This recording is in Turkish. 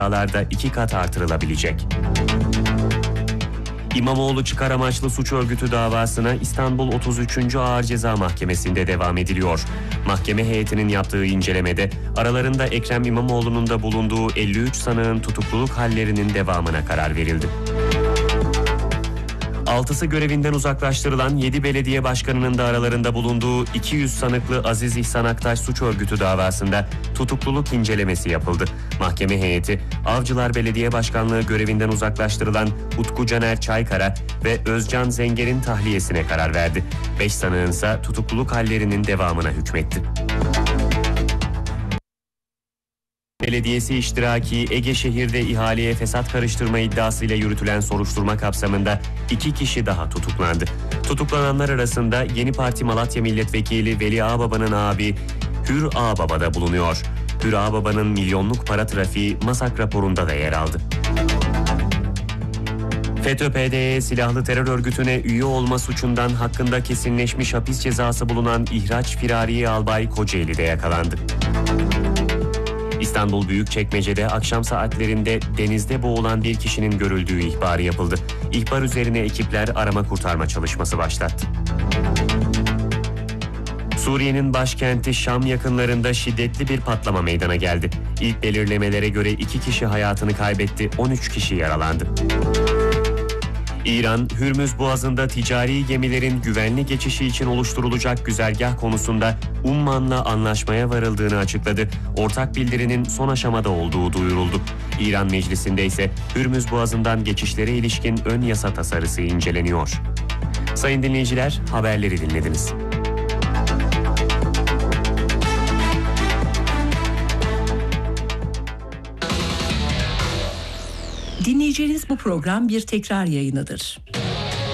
cezalarda 2 kat artırılabilecek. İmamoğlu çıkar amaçlı suç örgütü davasına İstanbul 33. Ağır Ceza Mahkemesi'nde devam ediliyor. Mahkeme heyetinin yaptığı incelemede aralarında Ekrem İmamoğlu'nun da bulunduğu 53 sanığın tutukluluk hallerinin devamına karar verildi. 6'sı görevinden uzaklaştırılan 7 belediye başkanının da aralarında bulunduğu 200 sanıklı Aziz İhsan Aktaş suç örgütü davasında tutukluluk incelemesi yapıldı. Mahkeme heyeti, Avcılar Belediye Başkanlığı görevinden uzaklaştırılan Utku Caner Çaykara ve Özcan Zenger'in tahliyesine karar verdi. 5 sanığın ise tutukluluk hallerinin devamına hükmetti. Belediyesi iştiraki Ege Şehir'de ihaleye fesat karıştırma iddiasıyla yürütülen soruşturma kapsamında 2 kişi daha tutuklandı. Tutuklananlar arasında Yeni Parti Malatya Milletvekili Veli Ağbaba'nın abi Hür Ağbaba da bulunuyor. Hür Ağbaba'nın milyonluk para trafiği MASAK raporunda da yer aldı. FETÖ-PDY silahlı terör örgütüne üye olma suçundan hakkında kesinleşmiş hapis cezası bulunan İhraç Firari Albay Kocaeli'de yakalandı. İstanbul Büyükçekmece'de akşam saatlerinde denizde boğulan bir kişinin görüldüğü ihbarı yapıldı. İhbar üzerine ekipler arama kurtarma çalışması başlattı. Suriye'nin başkenti Şam yakınlarında şiddetli bir patlama meydana geldi. İlk belirlemelere göre 2 kişi hayatını kaybetti, 13 kişi yaralandı. İran, Hürmüz Boğazı'nda ticari gemilerin güvenli geçişi için oluşturulacak güzergah konusunda Umman'la anlaşmaya varıldığını açıkladı. Ortak bildirinin son aşamada olduğu duyuruldu. İran Meclisi'nde ise Hürmüz Boğazı'ndan geçişlere ilişkin ön yasa tasarısı inceleniyor. Sayın dinleyiciler, haberleri dinlediniz. Dinleyeceğiniz bu program bir tekrar yayınıdır.